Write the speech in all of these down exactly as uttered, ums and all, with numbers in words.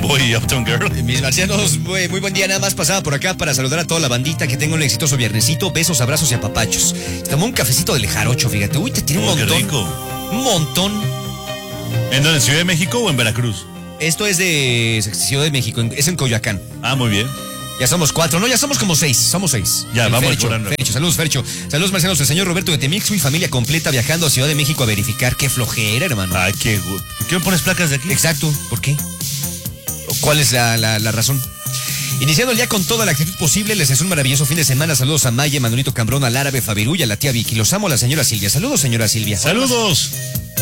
Boy y Uptown Girl. Mis marcianos, muy, muy buen día. Nada más pasaba por acá para saludar a toda la bandita. Que tenga un exitoso viernesito. Besos, abrazos y apapachos. Tomó un cafecito del Jarocho, fíjate. Uy, te tiene un Oh, qué montón. rico. Un montón. ¿En dónde? ¿En Ciudad de México o en Veracruz? Esto es de Ciudad de México. Es en Coyoacán. Ah, muy bien. Ya somos cuatro, no, ya somos como seis, somos seis. Ya, El vamos Fercho, volando. Fercho, saludos, Fercho. Saludos, marcianos, el señor Roberto de Temixco y familia completa viajando a Ciudad de México a verificar. Qué flojera, hermano. Ay, qué... gu- ¿Por qué me pones placas de aquí? Exacto, ¿por qué? ¿Cuál es la, la, la razón? Iniciando el día con toda la actitud posible, les deseo un maravilloso fin de semana. Saludos a Maya, Manolito Cambrón, al árabe, Fabirulla, a la tía Vicky. Los amo, a la señora Silvia. Saludos, señora Silvia. ¡Saludos!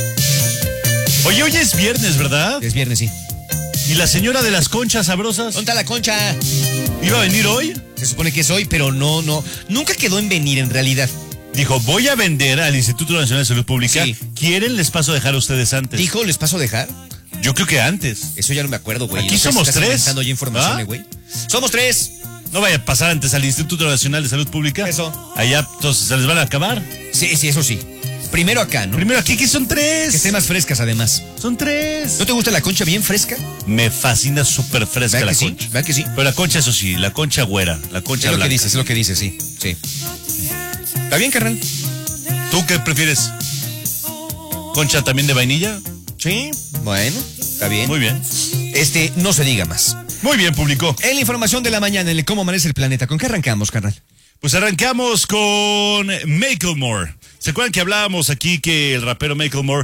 Oye, hoy es viernes, ¿verdad? Es viernes, sí. ¿Y la señora de las conchas sabrosas? ¿Dónde está la concha? ¿Iba a venir hoy? Se supone que es hoy, pero no, no. Nunca quedó en venir, en realidad. Dijo, voy a vender al Instituto Nacional de Salud Pública. Sí. ¿Quieren? Les paso a dejar a ustedes antes. Dijo, ¿les paso a dejar? Yo creo que antes. Eso ya no me acuerdo, güey. Aquí No sé si somos estás tres. inventando ya información, ¿Ah? eh, güey. Somos tres. No vaya a pasar antes al Instituto Nacional de Salud Pública. Eso. Allá, entonces, se les van a acabar. Sí, sí, eso sí. Primero acá, ¿no? Primero aquí, que son Que tres. estén más frescas, además. Son tres. ¿No te gusta la concha bien fresca? Me fascina súper fresca ¿Verdad la que sí? concha. ¿Verdad que sí? Pero la concha, eso sí, la concha güera, la concha Es lo blanca. que dices, es lo que dices, sí. Sí. ¿Está bien, carnal? ¿Tú qué prefieres? ¿Concha también de vainilla? Sí. Bueno, está bien. Muy bien. Este, no se diga más. Muy bien, público. En la información de la mañana, en el cómo amanece el planeta, ¿con qué arrancamos, carnal? Pues arrancamos con Macklemore. ¿Se acuerdan que hablábamos aquí que el rapero Macklemore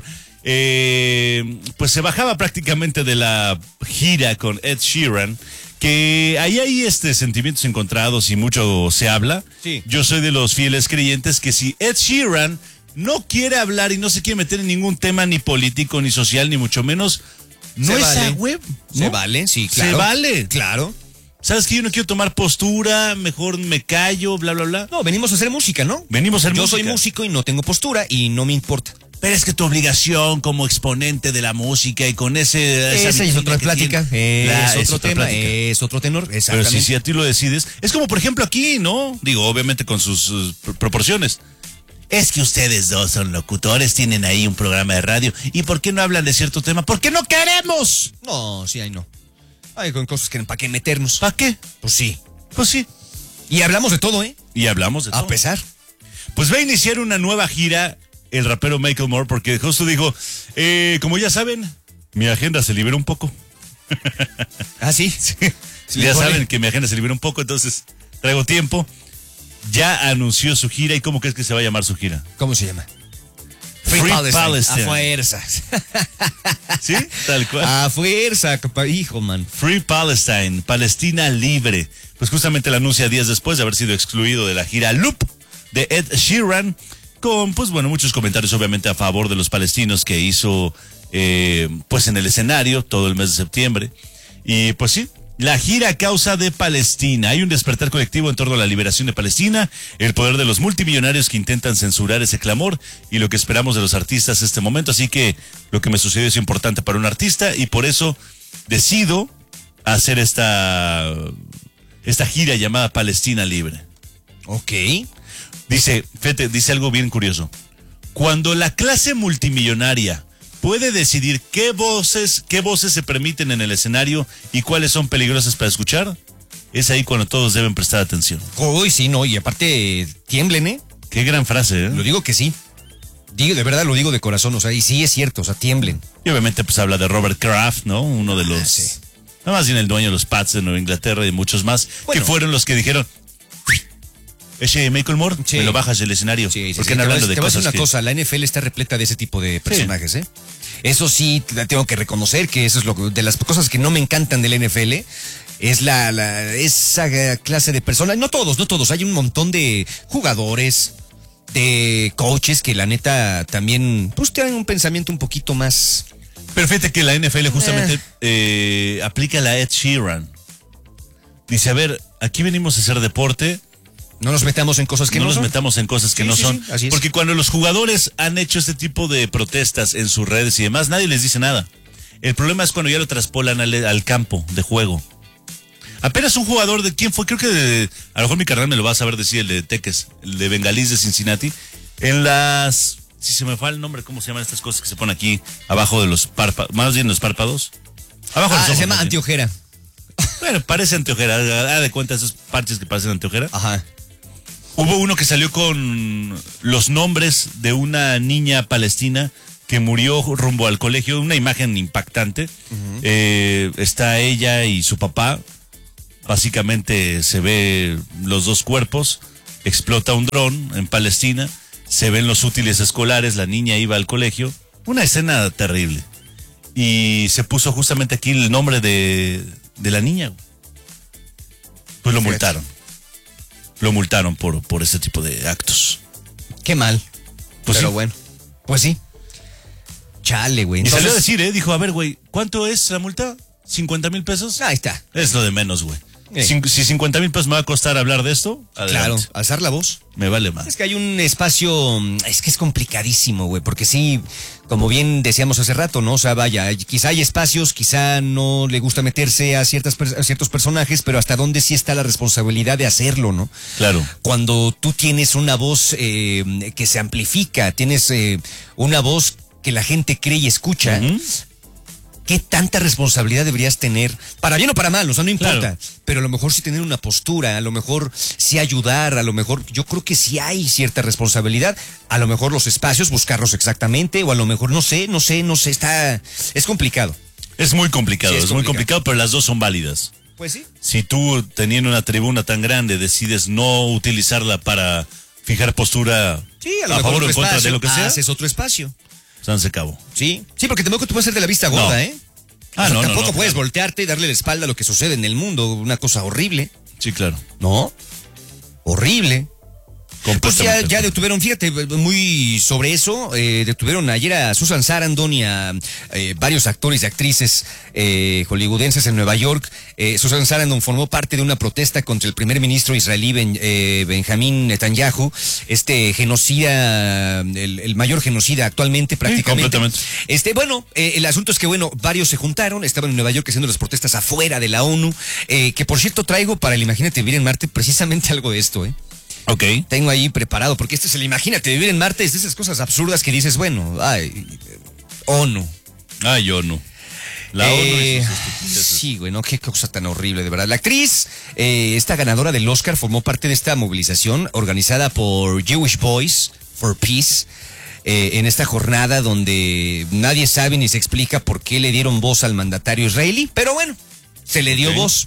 eh, pues se bajaba prácticamente de la gira con Ed Sheeran? Que ahí hay este sentimientos encontrados y mucho se habla. Sí. Yo soy de los fieles creyentes que si Ed Sheeran no quiere hablar y no se quiere meter en ningún tema ni político, ni social, ni mucho menos, no Se es vale. a web. Se ¿no? vale, sí, Se claro. vale. Claro. ¿Sabes que yo no quiero tomar postura? Mejor me callo, bla, bla, bla. No, venimos a hacer música, ¿no? Venimos a hacer Yo música. soy músico y no tengo postura y no me importa. Pero es que tu obligación como exponente de la música y con ese... esa Esa es otra vitrina que plática, tiene- es La- otro otra tema, plática. es otro tenor, Pero exactamente. si, si a ti lo decides, es como por ejemplo aquí, ¿no? Digo, obviamente con sus, sus pr- proporciones. Es que ustedes dos son locutores, tienen ahí un programa de radio. ¿Y por qué no hablan de cierto tema? ¡Porque no queremos! No, sí, ahí no. Hay con cosas que para qué meternos. ¿Para qué? Pues sí. Pues sí. Y hablamos de todo, ¿eh? Y hablamos de A todo. pesar. Pues va a iniciar una nueva gira el rapero Macklemore porque justo dijo, eh, como ya saben, mi agenda se libera un poco. Ah, sí. Sí, Ya pone- saben que mi agenda se libera un poco, entonces traigo tiempo. Ya anunció su gira. ¿Y cómo crees que se va a llamar su gira? ¿Cómo se llama? Free Palestine. A fuerzas. ¿Sí? Tal cual. A fuerza, compa- hijo, man. Free Palestine, Palestina libre. Pues justamente la anuncia días después de haber sido excluido de la gira Loop de Ed Sheeran, con, pues bueno, muchos comentarios obviamente a favor de los palestinos que hizo, eh, pues en el escenario todo el mes de septiembre. Y pues sí, la gira a causa de Palestina. Hay un despertar colectivo en torno a la liberación de Palestina, el poder de los multimillonarios que intentan censurar ese clamor y lo que esperamos de los artistas en este momento. Así que lo que me sucedió es importante para un artista y por eso decido hacer esta, esta gira llamada Palestina Libre. Ok. Dice, fíjate, dice algo bien curioso. Cuando la clase multimillonaria puede decidir qué voces, qué voces se permiten en el escenario y cuáles son peligrosas para escuchar, es ahí cuando todos deben prestar atención. Uy, sí, no, y aparte, tiemblen, ¿eh? Qué gran frase, ¿eh? Lo digo que sí. Digo, de verdad lo digo de corazón, o sea, y sí es cierto, o sea, tiemblen. Y obviamente pues habla de Robert Kraft, ¿no? Uno de los... Ah, sí. Nada más bien el dueño de los Pats de Nueva Inglaterra y muchos más, Bueno. que fueron los que dijeron, ese Macklemore, Sí. me lo bajas del escenario. Sí, sí, Porque sí. han Te voy a- hablando de te voy a decir cosas una que... cosa, la N F L está repleta de ese tipo de personajes, ¿eh? Eso sí, la tengo que reconocer que eso es lo que- de las cosas que no me encantan del N F L. Es la, la esa clase de personas, no todos, no todos, hay un montón de jugadores, de coaches que la neta también, pues tienen un pensamiento un poquito más... Pero fíjate que la N F L justamente eh, aplica la Ed Sheeran. Dice, a ver, aquí venimos a hacer deporte, No nos metamos en cosas que no no, nos son. metamos en cosas que Sí, no sí, son. sí, así es. Porque cuando los jugadores han hecho este tipo de protestas en sus redes y demás, nadie les dice nada. El problema es cuando ya lo traspolan al, al campo de juego. Apenas un jugador de quién fue, creo que de, a lo mejor mi carnal me lo va a saber decir, el de Teques, el de Bengalís de Cincinnati, en las, si se me fue el nombre, ¿cómo se llaman estas cosas que se ponen aquí abajo de los párpados, más bien los párpados? Abajo de los Ah, ojos, se llama más bien. anteojera. Bueno, parece anteojera. Haz de cuenta esos parches que parecen anteojera. Ajá. Hubo uno que salió con los nombres de una niña palestina que murió rumbo al colegio. Una imagen impactante. Uh-huh. Eh, está ella y su papá. Básicamente se ve los dos cuerpos. Explota un dron en Palestina. Se ven los útiles escolares. La niña iba al colegio. Una escena terrible. Y se puso justamente aquí el nombre de, de la niña. Pues lo multaron. Lo multaron por, por ese tipo de actos. Qué mal. Pues Pero sí. bueno. Pues sí. Chale, güey. Y Entonces... salió a decir, ¿eh? Dijo, a ver, güey, ¿cuánto es la multa? ¿cincuenta mil pesos? Ahí está. Es lo de menos, güey. Eh. Si, si cincuenta mil pesos me va a costar hablar de esto, adelante. Claro, alzar la voz. Me vale más. Es que hay un espacio, es que es complicadísimo, güey, porque sí, como bien decíamos hace rato, ¿no? O sea, vaya, quizá hay espacios, quizá no le gusta meterse a, ciertas, a ciertos personajes, pero hasta dónde sí está la responsabilidad de hacerlo, ¿no? Claro. Cuando tú tienes una voz eh, que se amplifica, tienes eh, una voz que la gente cree y escucha, uh-huh. ¿Qué tanta responsabilidad deberías tener? Para bien o para mal, o sea, no importa. Claro. Pero a lo mejor sí tener una postura, a lo mejor sí ayudar, a lo mejor, yo creo que sí hay cierta responsabilidad. A lo mejor los espacios, buscarlos exactamente, o a lo mejor no sé, no sé, no sé, está, es complicado. Es muy complicado, sí, es, es complicado. muy complicado, pero las dos son válidas. Pues sí. Si tú, teniendo una tribuna tan grande, decides no utilizarla para fijar postura sí, a, lo a mejor favor o en contra de lo que sea, haces otro espacio. Sanse cabo. Sí, sí, porque tampoco tú puedes ser de la vista gorda, no. ¿eh? Ah, o sea, no, tampoco no, no, puedes claro. voltearte y darle la espalda a lo que sucede en el mundo, una cosa horrible. Sí, claro. ¿No? Horrible. Pues ya, ya detuvieron, fíjate, muy sobre eso, eh, detuvieron ayer a Susan Sarandon y a eh, varios actores y actrices eh, hollywoodenses en Nueva York. Eh, Susan Sarandon formó parte de una protesta contra el primer ministro israelí ben, eh, Benjamín Netanyahu, este genocida, el, el mayor genocida actualmente prácticamente. Sí, completamente. Este, bueno, eh, el asunto es que, bueno, varios se juntaron, estaban en Nueva York haciendo las protestas afuera de la ONU, eh, que por cierto traigo para el Imagínate Vivir en Marte precisamente algo de esto, ¿eh? Ok. Tengo ahí preparado, porque este es el Imagínate Vivir en Marte, es de esas cosas absurdas que dices, bueno, ay, ONU. Ay, ONU. La eh, ONU y sus sí, güey, no, qué cosa tan horrible, de verdad. La actriz, eh, esta ganadora del Oscar, formó parte de esta movilización organizada por Jewish Voice for Peace, eh, en esta jornada donde nadie sabe ni se explica por qué le dieron voz al mandatario israelí, pero bueno, se le dio okay. voz.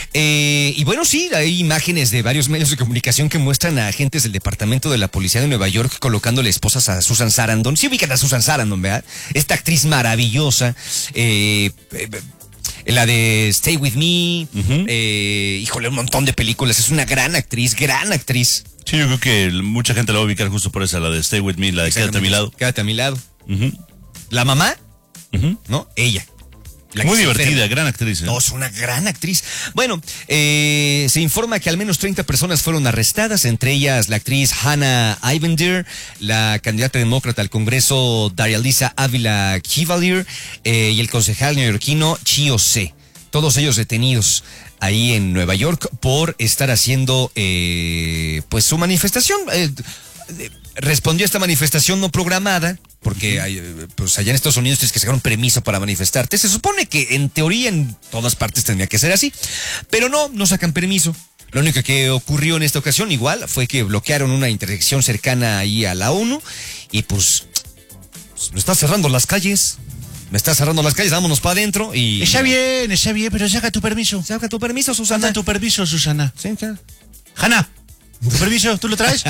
Eh, y bueno, sí, hay imágenes de varios medios de comunicación que muestran a agentes del Departamento de la Policía de Nueva York colocándole esposas a Susan Sarandon. Sí ubican a Susan Sarandon, ¿verdad? Esta actriz maravillosa, eh, eh, la de Stay With Me, uh-huh. eh, híjole, un montón de películas. Es una gran actriz, gran actriz. Sí, yo creo que mucha gente la va a ubicar justo por esa, la de Stay With Me, la de Quédate a mi lado. Quédate a mi lado. Uh-huh. La mamá, uh-huh. ¿no? Ella. Muy divertida, gran actriz. ¿eh? No, es una gran actriz. Bueno, eh, se informa que al menos treinta personas fueron arrestadas, entre ellas la actriz Hannah Eibender, la candidata demócrata al Congreso Daria Lisa Ávila Chevalier eh, y el concejal neoyorquino Chio C. Todos ellos detenidos ahí en Nueva York por estar haciendo eh, pues su manifestación. Eh, respondió a esta manifestación no programada, porque hay, pues allá en Estados Unidos tienes que sacar un permiso para manifestarte. Se supone que en teoría en todas partes tendría que ser así, pero no, no sacan permiso. Lo único que ocurrió en esta ocasión igual fue que bloquearon una intersección cercana ahí a la ONU y pues, pues me está cerrando las calles. Me está cerrando las calles, vámonos para adentro y... Está bien, está bien, pero saca tu permiso. Saca tu permiso, Susana. Saca tu permiso, Susana. Sí, claro. Hanna. ¿Tu permiso? ¿Tú lo traes?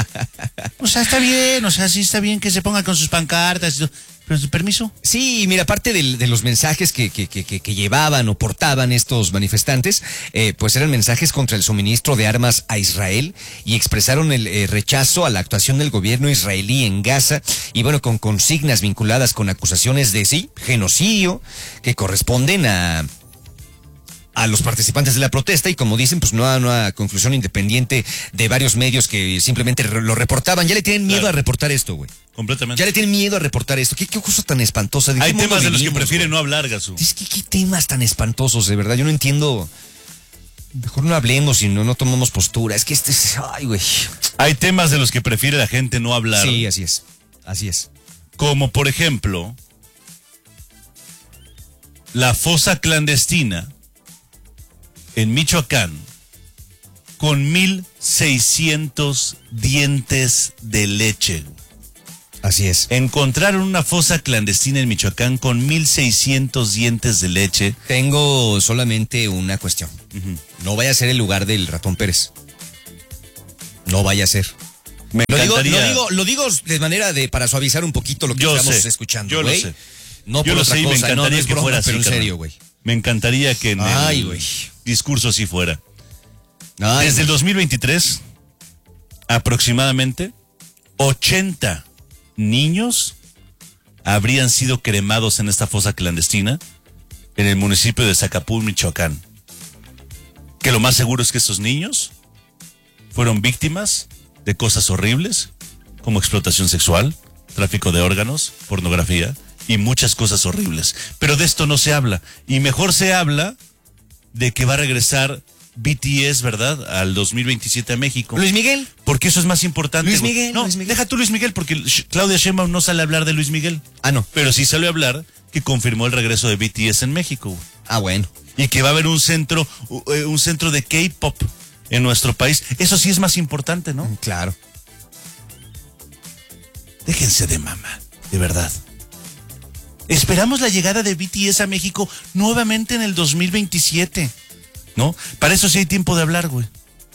O sea, está bien, o sea, sí está bien que se ponga con sus pancartas y todo. ¿Pero tu permiso? Sí, mira, aparte de, de los mensajes que, que, que, que llevaban o portaban estos manifestantes, eh, pues eran mensajes contra el suministro de armas a Israel y expresaron el eh, rechazo a la actuación del gobierno israelí en Gaza y bueno, con consignas vinculadas con acusaciones de, sí, genocidio que corresponden a... a los participantes de la protesta y como dicen, pues no a una conclusión independiente de varios medios que simplemente lo reportaban. Ya le tienen miedo claro. a reportar esto, güey. Completamente. Ya le tienen miedo a reportar esto. ¿Qué, qué cosa tan espantosa? Hay temas de los que prefieren güey? no hablar, Gasú. Es que qué temas tan espantosos, de verdad. Yo no entiendo. Mejor no hablemos y no, no tomamos postura. Es que este es... Ay, güey. Hay temas de los que prefiere la gente no hablar. Sí, así es. Así es. Como, por ejemplo... la fosa clandestina en Michoacán con mil seiscientos dientes de leche. Así es. Encontraron una fosa clandestina en Michoacán con mil seiscientos dientes de leche. Tengo solamente una cuestión. Uh-huh. No vaya a ser el lugar del ratón Pérez. No vaya a ser. Me lo, digo, encantaría... lo, digo, lo digo de manera de para suavizar un poquito lo que yo estamos sé, escuchando. Yo güey. lo sé. No yo por lo otra sé y me cosa, encantaría no, no es que broma, fuera así, pero en carnal. serio, güey. Me encantaría que en Ay, el güey. discurso así fuera. Ay, Desde el dos mil veintitrés, aproximadamente ochenta niños habrían sido cremados en esta fosa clandestina en el municipio de Zacapú, Michoacán. Que lo más seguro es que estos niños fueron víctimas de cosas horribles como explotación sexual, tráfico de órganos, pornografía y muchas cosas horribles. Pero de esto no se habla. Y mejor se habla de que va a regresar B T S, ¿verdad? Al dos mil veintisiete a México. Luis Miguel. Porque eso es más importante. Luis Miguel. No, Luis Miguel. deja tú Luis Miguel, porque Sh- Claudia Sheinbaum no sale a hablar de Luis Miguel. Ah, no. Pero sí salió a hablar que confirmó el regreso de B T S en México. Ah, bueno. Y que va a haber un centro, uh, eh, un centro de K-pop en nuestro país. Eso sí es más importante, ¿no? Claro. Déjense de mamá, de verdad. Esperamos la llegada de B T S a México nuevamente en el dos mil veintisiete, ¿no? Para eso sí hay tiempo de hablar, güey.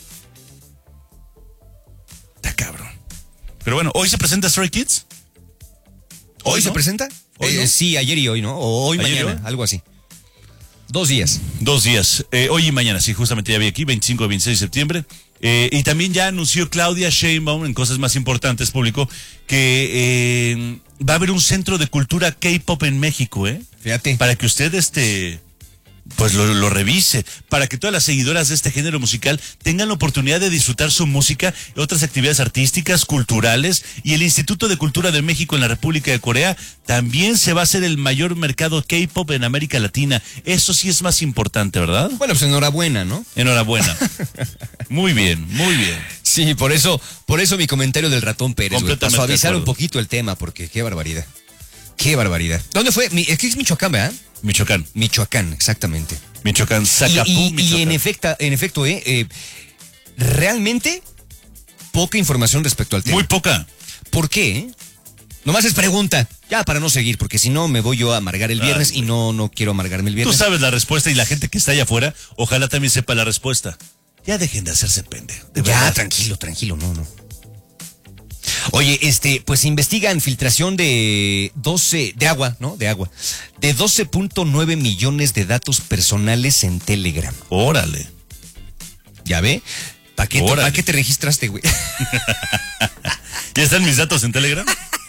Está cabrón. Pero bueno, ¿hoy se presenta Stray Kids? ¿Hoy, ¿Hoy se no? presenta? ¿Hoy Eh, no? Sí, ayer y hoy, ¿no? O hoy, ¿Ayer y mañana, hoy? algo así. Dos días. Dos días, eh, hoy y mañana, sí, justamente ya vi aquí, veinticinco y veintiséis de septiembre. Eh, y también ya anunció Claudia Sheinbaum, en cosas más importantes, público, que eh, va a haber un centro de cultura K-pop en México, ¿eh? Fíjate. Para que usted, este, pues lo, lo revise, para que todas las seguidoras de este género musical tengan la oportunidad de disfrutar su música y otras actividades artísticas, culturales, y el Instituto de Cultura de México en la República de Corea también se va a hacer el mayor mercado K-pop en América Latina. Eso sí es más importante, ¿verdad? Bueno, pues enhorabuena, ¿no? Enhorabuena. Muy bien, muy bien. Sí, por eso, por eso mi comentario del ratón Pérez, güey, para Completamente suavizar de un acuerdo. poquito el tema, porque qué barbaridad. Qué barbaridad. ¿Dónde fue? Mi- Es que es Michoacán, ¿verdad? Michoacán, Michoacán, exactamente. Michoacán, Y, Zacapú, y- y Michoacán. en, efecta, en efecto, eh, eh, realmente poca información respecto al tema. Muy poca. ¿Por qué? eh? Nomás es pregunta. Ya, para no seguir, porque si no me voy yo a amargar el viernes Ay, y no, no quiero amargarme el Tú viernes. sabes la respuesta y la gente que está allá afuera, ojalá también sepa la respuesta. Ya dejen de hacerse pendejo. De Ya, verdad. tranquilo, tranquilo, no, no. Oye, este, pues investigan filtración de doce, de agua, ¿no? De agua. De doce punto nueve millones de datos personales en Telegram. Órale. ¿Ya ve? ¿Para qué, te- Órale. ¿pa' qué te registraste, güey? ¿Ya están mis datos en Telegram?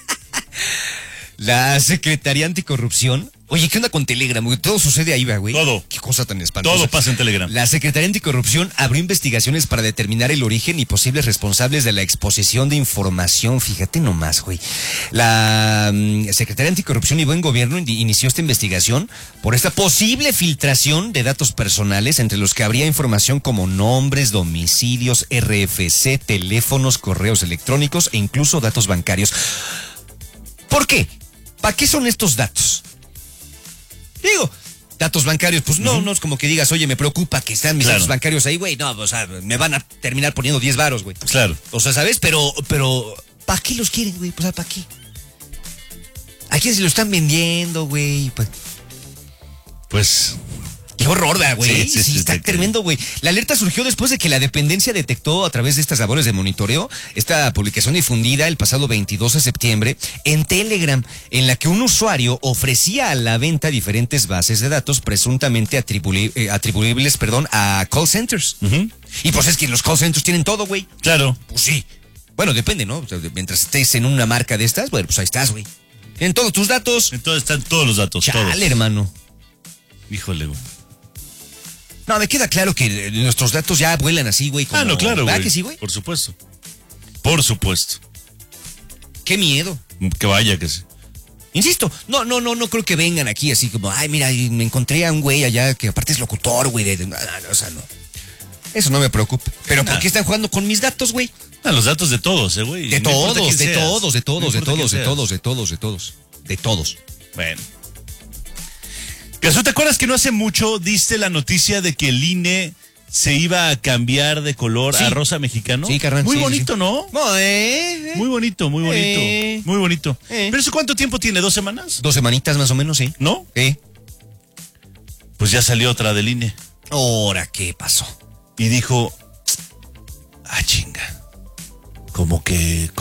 La Secretaría Anticorrupción. Oye, ¿qué onda con Telegram, güey? Todo sucede ahí, güey. Todo. Qué cosa tan espantosa. Todo pasa en Telegram. La Secretaría Anticorrupción abrió investigaciones para determinar el origen y posibles responsables de la exposición de información. Fíjate nomás, güey. La mm, Secretaría Anticorrupción y Buen Gobierno in- inició esta investigación por esta posible filtración de datos personales, entre los que habría información como nombres, domicilios, R F C, teléfonos, correos electrónicos e incluso datos bancarios. ¿Por qué? ¿Para qué son estos datos? Digo, datos bancarios, pues no, Ujú. no es como que digas, oye, me preocupa que están mis Claro. datos bancarios ahí, güey. No, o sea, me van a terminar poniendo diez varos, güey. Claro. O sea, ¿sabes? Pero, pero, ¿para qué los quieren, güey? O sea, ¿para qué? ¿A quién se lo están vendiendo, güey? Pues, Pues, qué horror, ¿verdad, güey? Sí, sí, sí, está te creo. tremendo, güey. La alerta surgió después de que la dependencia detectó a través de estas labores de monitoreo esta publicación difundida el pasado veintidós de septiembre en Telegram, en la que un usuario ofrecía a la venta diferentes bases de datos presuntamente atribuli- eh, atribuibles, perdón, a call centers. ujú, Y pues es que los call centers tienen todo, güey. claro. Pues sí. Bueno, depende, ¿no? O sea, mientras estés en una marca de estas, bueno, pues ahí estás, güey. En todos tus datos. Entonces están todos los datos, Chale, todos. hermano. Híjole, güey. No, me queda claro que eh, nuestros datos ya vuelan así, güey. como- Ah, no, claro, ¿Verdad güey. que sí, güey? Por supuesto. Por supuesto. Qué miedo. Que vaya que sí. Insisto, no, no, no, no creo que vengan aquí así como, ay, mira, y me encontré a un güey allá que aparte es locutor, güey. De, de- no, no, o sea, no. Eso no me preocupa. Pero Nah. ¿por qué están jugando con mis datos, güey? Ah, los datos de todos, eh, güey. De No importa todos, quién de seas. todos, de No todos, de importa quién todos, de seas. todos, de todos, de todos. De todos. Bueno. Gasú, ¿te acuerdas que no hace mucho diste la noticia de que el I N E se iba a cambiar de color Sí. a rosa mexicano? Sí, carnal, Muy sí, bonito, sí. ¿no? No, eh, eh. Muy bonito, muy bonito. Eh. Muy bonito. Eh. ¿Pero eso cuánto tiempo tiene? ¿Dos semanas? Dos semanitas más o menos, sí. ¿No? ¿Eh? Pues ya salió otra del I N E. Ahora, ¿qué pasó? Y dijo, ah, chinga. Como que...